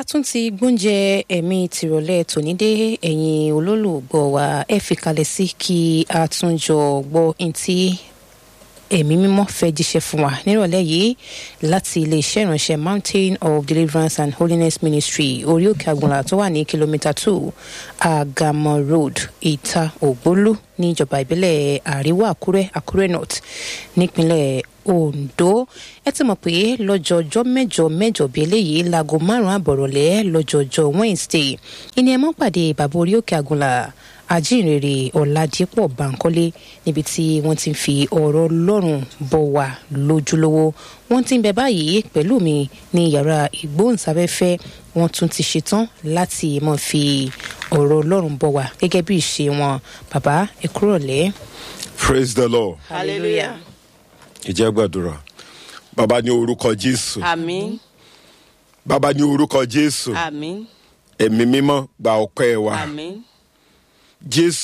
tún ti gbóúnjẹ ẹ̀mí tìrọ̀lẹ́ tònídé ẹ̀yin olólùgbọ́ wa ẹ fi kalẹ̀ sí kí a tún jọ gbọ́ ntí ẹ̀mí mímọ́ fẹ́ jíṣẹ́ fún wa nírọ̀lẹ́ yìí láti iléeṣẹ́ ìránṣẹ́ Mountain of Deliverance and Holiness Ministry orí òkè àgbọ̀nlá tó wà ní kìlómítà 2 Agamo Road Ìta Ògbólú níjọba ìbílẹ̀ Àríwá Àkúrẹ́ North nípínlẹ̀ Ondo. Ẹ ti mọ̀ pé lọ́jọ́jọ́ mẹ́jọ bí eléyìí láago 5 àbọ̀rọ̀lẹ́ lọ́jọ́jọ́ Wednesday ìní ẹ mọ́ pàdé bàbá orí òkè àgbọ̀nlá Ajínrere Ọládípọ̀ Bánkọ́lé níbi tí wọ́n ti ń fi ọ̀rọ̀ Ọlọ́run bọ̀ wá lójúlówó. Wọ́n ti ń bẹ báyìí pẹ̀lú mi ní yàrá ìgbóhùnsáfẹ́fẹ́. Wọ́n tún ti ṣetán láti máa fi ọ̀rọ̀ Ọlọ́run bọ̀ wá gẹ́gẹ́ bí ìṣe wọn. Bàbá ẹ kúrọ̀lẹ́. Praise the Lord. Hallelujah. Ẹ jẹ́ gbàdúrà. Bàbá ní orúkọ Jésù. Àmín. Bàbá ní orúkọ Jésù. Àmín. Ẹ̀mí mímọ́ gba ọpẹ́ wa. Àmín. Jésù